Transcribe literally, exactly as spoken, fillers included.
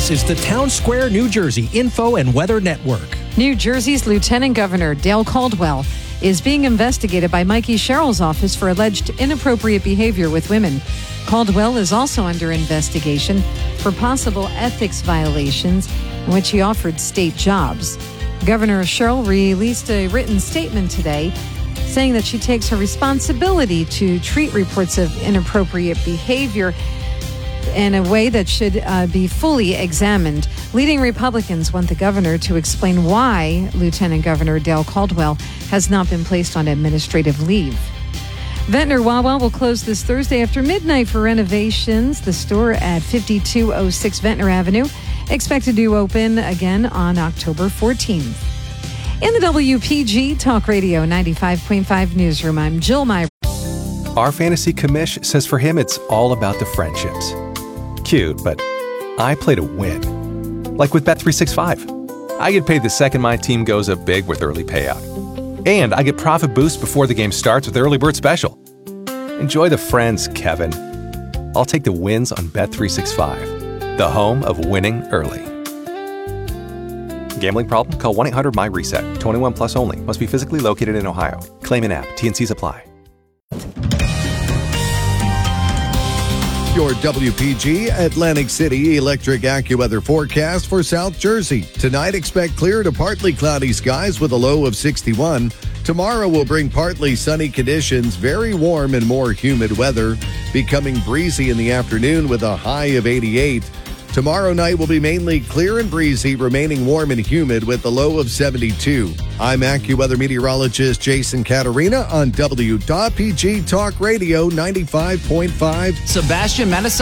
This is the Town Square, New Jersey Info and Weather Network. New Jersey's Lieutenant Governor Dale Caldwell is being investigated by Mikey Sherrill's office for alleged inappropriate behavior with women. Caldwell is also under investigation for possible ethics violations in which he offered state jobs. Governor Sherrill released a written statement today saying that she takes her responsibility to treat reports of inappropriate behavior in a way that should uh, be fully examined. Leading Republicans want the governor to explain why Lieutenant Governor Dale Caldwell has not been placed on administrative leave. Ventnor Wawa will close this Thursday after midnight for renovations. The store at fifty-two oh six Ventnor Avenue expected to open again on October fourteenth. In the W P G Talk Radio ninety-five point five newsroom, I'm Jill Meyer. Our fantasy commish says for him it's all about the friendships. Cute, but I play to win. Like with Bet three sixty-five. I get paid the second my team goes up big with early payout. And I get profit boost before the game starts with Early Bird Special. Enjoy the friends, Kevin. I'll take the wins on Bet three sixty-five, the home of winning early. Gambling problem? Call one eight hundred M Y reset. twenty-one plus only. Must be physically located in Ohio. Claim in app. T N Cs apply. Your W P G Atlantic City Electric AccuWeather forecast for South Jersey. Tonight, expect clear to partly cloudy skies with a low of sixty-one. Tomorrow will bring partly sunny conditions, very warm and more humid weather, becoming breezy in the afternoon with a high of eighty-eight. Tomorrow night will be mainly clear and breezy, remaining warm and humid with a low of seventy-two. I'm AccuWeather meteorologist Jason Caterina on W P G Talk Radio ninety-five point five. Sebastian Menace.